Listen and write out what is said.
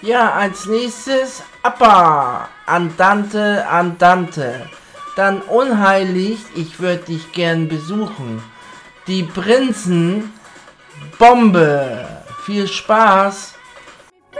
Ja, als nächstes Appa, Andante, Andante. Dann unheilig, ich würde dich gern besuchen. Die Prinzen, Bombe. Viel Spaß.